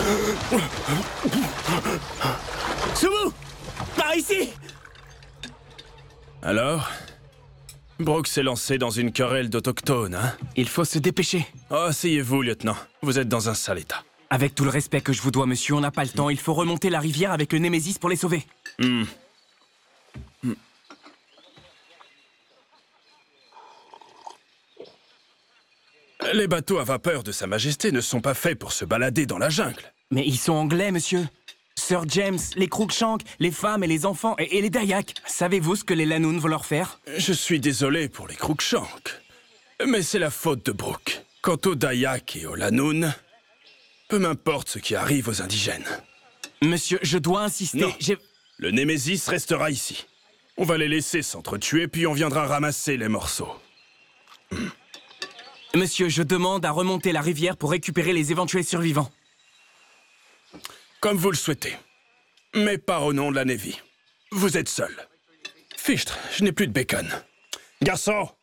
Sumu! Par ici! Alors? Brooke s'est lancé dans une querelle d'autochtones, hein? Il faut se dépêcher. Oh, asseyez-vous, lieutenant. Vous êtes dans un sale état. Avec tout le respect que je vous dois, monsieur, on n'a pas le temps. Il faut remonter la rivière avec le Némésis pour les sauver. Les bateaux à vapeur de Sa Majesté ne sont pas faits pour se balader dans la jungle. Mais ils sont anglais, monsieur. Sir James, les Cruikshanks, les femmes et les enfants, et les Dayaks. Savez-vous ce que les Lanun vont leur faire? Je suis désolé pour les Cruikshanks, mais c'est la faute de Brooke. Quant aux Dayak et aux Lanun, peu m'importe ce qui arrive aux indigènes. Monsieur, je dois insister. Non. Le Némésis restera ici. On va les laisser s'entretuer, puis on viendra ramasser les morceaux. Monsieur, je demande à remonter la rivière pour récupérer les éventuels survivants. Comme vous le souhaitez. Mais pas au nom de la Navy. Vous êtes seul. Fichtre, je n'ai plus de bacon. Garçon,